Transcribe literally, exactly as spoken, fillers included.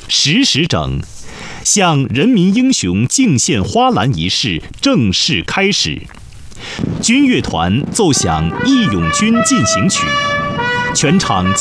时时整，向人民英雄敬献花篮仪式正式开始。军乐团奏响《义勇军进行曲》，全场